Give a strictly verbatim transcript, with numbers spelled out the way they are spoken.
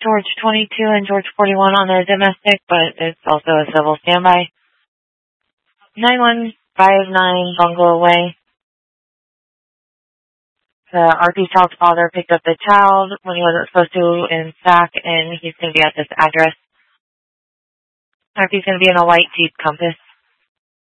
George twenty-two and George forty-one on their domestic, but it's also a civil standby. nine one five nine Bungalow Way. The R P child's father picked up the child when he wasn't supposed to in Sac, and he's going to be at this address. R P's going to be in a white Jeep Compass.